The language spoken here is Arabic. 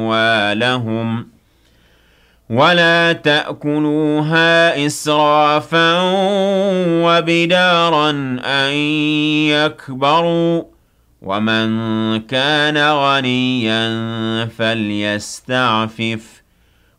أموالهم ولا تأكلوها إسرافا وبدارا أن يكبروا ومن كان غنيا فليستعفف